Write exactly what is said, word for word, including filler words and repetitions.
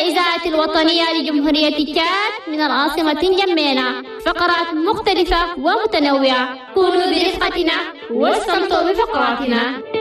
الإذاعة الوطنية لجمهورية تشاد من العاصمة جمينة، فقرات مختلفة ومتنوعة. كونوا برفقتنا واستمتعوا بفقراتنا.